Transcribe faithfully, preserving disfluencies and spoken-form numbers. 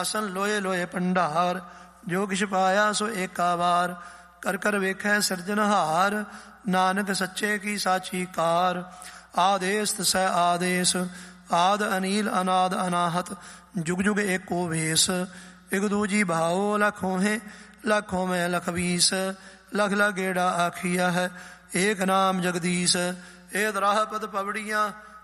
ਆਸਨ ਲੋਏ ਲੋਏ ਭੰਡਾਰ, ਜੋ ਕਿਛ ਪਾਇਆ ਸੋ ਏਕਾ ਵਾਰ। ਕਰ ਕਰ ਵੇਖੈ ਸਿਰਜਨਹਾਰ, ਨਾਨਕ ਸੱਚੇ ਕੀ ਸਾਚੀ ਕਾਰ। ਆਦੇਸ ਤਸੈ ਆਦੇਸ, ਆਦ ਅਨੀਲ ਅਨਾਦ ਅਨਾਹਤ, ਜੁਗ ਜੁਗ ਏਕੋ ਵੇਸ। ਇਕ ਦੂਜੀ ਭਾਓ ਲਖ ਹੋਹੇ, ਲੱਖੋਂ ਮੈਂ ਲਖ ਵੀਸ। ਲਖ ਲਖ ਗੇੜਾ ਆਖੀਆ ਹੈ, ਏਕ ਨਾਮ ਜਗਦੀਸ਼। ਇਹ ਦਰਾਹ ਪਦ ਪਵੜੀਆਂ